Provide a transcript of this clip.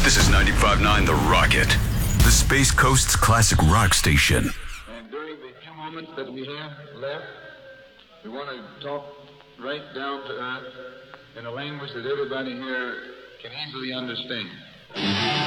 This is 95.9 The Rocket, the Space Coast's classic rock station. And during the few moments that we have left, we want to talk right down to earth in a language that everybody here can easily understand.